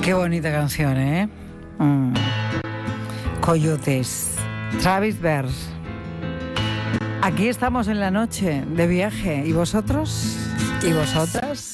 Qué bonita canción, ¿eh? Coyotes. Travis Berr. Aquí estamos en la noche de viaje. ¿Y vosotros? ¿Y vosotras?